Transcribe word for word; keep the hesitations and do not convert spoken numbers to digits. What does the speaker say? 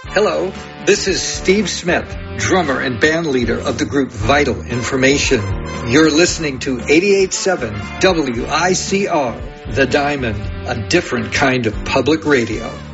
Hello, this is Steve Smith, drummer and band leader of the group Vital Information. You're listening to eighty-eight point seven W I C R, The Diamond, a different kind of public radio.